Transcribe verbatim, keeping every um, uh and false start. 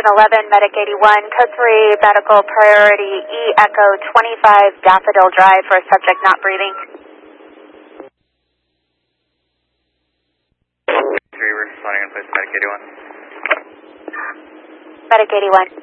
Engine eleven, Medic eighty-one, code three, medical priority E Echo twenty-five, Daffodil Drive for a subject not breathing. three, we're responding in place, Medic eighty-one. Medic eighty-one.